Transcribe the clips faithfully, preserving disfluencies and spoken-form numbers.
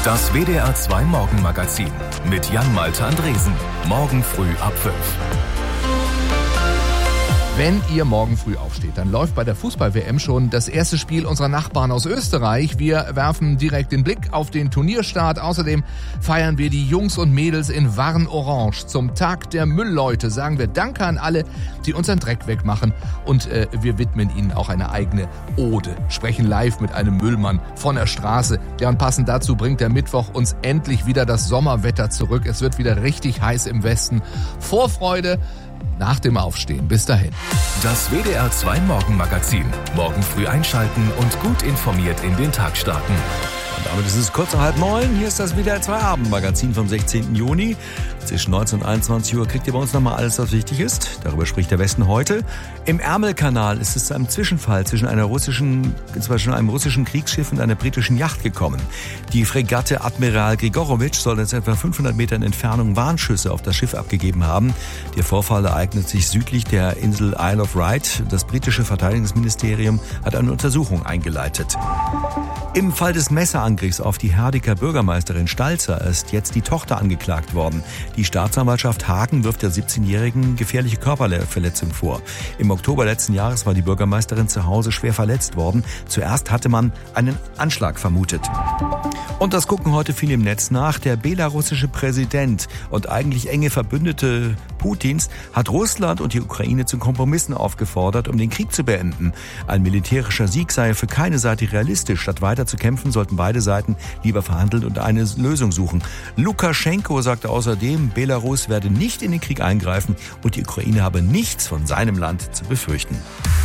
Das W D R zwei Morgenmagazin mit Jan-Malte Andresen. Morgen früh ab fünf. Wenn ihr morgen früh aufsteht, dann läuft bei der Fußball-W M schon das erste Spiel unserer Nachbarn aus Österreich. Wir werfen direkt den Blick auf den Turnierstart. Außerdem feiern wir die Jungs und Mädels in Warn-Orange. Zum Tag der Müllleute sagen wir Danke an alle, die unseren Dreck wegmachen. Und äh, wir widmen ihnen auch eine eigene Ode. Sprechen live mit einem Müllmann von der Straße. Ja, und passend dazu bringt der Mittwoch uns endlich wieder das Sommerwetter zurück. Es wird wieder richtig heiß im Westen. Vorfreude nach dem Aufstehen. Bis dahin. Das W D R zwei Morgenmagazin. Morgen früh einschalten und gut informiert in den Tag starten. Und damit ist es kurz nach halb neun. Hier ist das W D R zwei Abendmagazin vom sechzehnten Juni. Zwischen neunzehn und einundzwanzig Uhr kriegt ihr bei uns nochmal alles, was wichtig ist. Darüber spricht der Westen heute. Im Ärmelkanal ist es zu einem Zwischenfall zwischen einer russischen, zwischen einem russischen Kriegsschiff und einer britischen Yacht gekommen. Die Fregatte Admiral Grigorowitsch soll jetzt etwa fünfhundert Metern Entfernung Warnschüsse auf das Schiff abgegeben haben. Der Vorfall ereignet sich südlich der Insel Isle of Wight. Das britische Verteidigungsministerium hat eine Untersuchung eingeleitet. Im Fall des Messerangriffs auf die Herdiker Bürgermeisterin Stalzer ist jetzt die Tochter angeklagt worden. Die Staatsanwaltschaft Hagen wirft der siebzehnjährigen gefährliche Körperverletzung vor. Im Oktober letzten Jahres war die Bürgermeisterin zu Hause schwer verletzt worden. Zuerst hatte man einen Anschlag vermutet. Und das gucken heute viele im Netz nach. Der belarussische Präsident und eigentlich enge Verbündete Putins hat Russland und die Ukraine zu Kompromissen aufgefordert, um den Krieg zu beenden. Ein militärischer Sieg sei für keine Seite realistisch. Statt weiter zu kämpfen, sollten beide Seiten lieber verhandeln und eine Lösung suchen. Lukaschenko sagte außerdem, Belarus werde nicht in den Krieg eingreifen und die Ukraine habe nichts von seinem Land zu befürchten.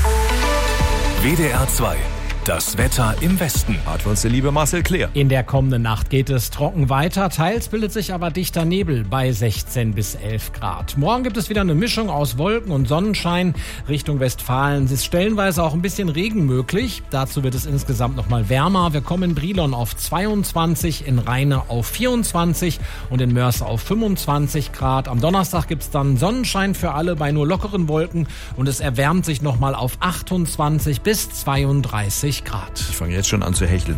W D R zwei. Das Wetter im Westen. Hat für uns der liebe Marcel Kleer. In der kommenden Nacht geht es trocken weiter. Teils bildet sich aber dichter Nebel bei sechzehn bis elf Grad. Morgen gibt es wieder eine Mischung aus Wolken und Sonnenschein. Richtung Westfalen ist stellenweise auch ein bisschen Regen möglich. Dazu wird es insgesamt noch mal wärmer. Wir kommen in Brilon auf zweiundzwanzig, in Rheine auf vierundzwanzig und in Mörs auf fünfundzwanzig Grad. Am Donnerstag gibt es dann Sonnenschein für alle bei nur lockeren Wolken und es erwärmt sich noch mal auf achtundzwanzig bis zweiunddreißig Grad. Ich fange jetzt schon an zu hecheln.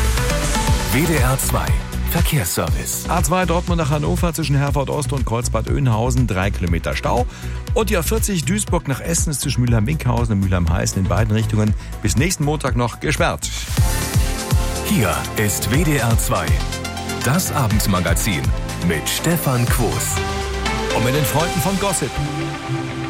W D R zwei Verkehrsservice. A zwei Dortmund nach Hannover zwischen Herford Ost und Kreuzbad-Oeynhausen, drei Kilometer Stau. Und die A vierzig Duisburg nach Essen ist zwischen Mülheim-Winkhausen und Mülheim-Heißen in beiden Richtungen bis nächsten Montag noch gesperrt. Hier ist W D R zwei. Das Abendmagazin mit Stefan Quos. Und mit den Freunden von Gossip.